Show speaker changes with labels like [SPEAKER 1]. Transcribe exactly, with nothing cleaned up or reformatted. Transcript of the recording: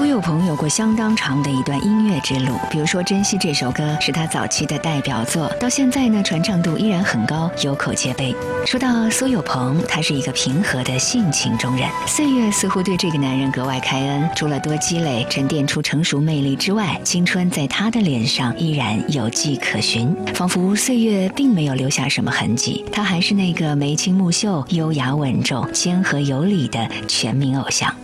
[SPEAKER 1] 苏有朋有过相当长的一段音乐之路，比如说《珍惜》这首歌是他早期的代表作，到现在呢传唱度依然很高，有口皆碑。说到苏有朋，他是一个平和的性情中人，岁月似乎对这个男人格外开恩，除了多积累沉淀出成熟魅力之外，青春在他的脸上依然有迹可循，仿佛岁月并没有留下什么痕迹，他还是那个眉清目秀、优雅稳重、谦和有礼的全民偶像。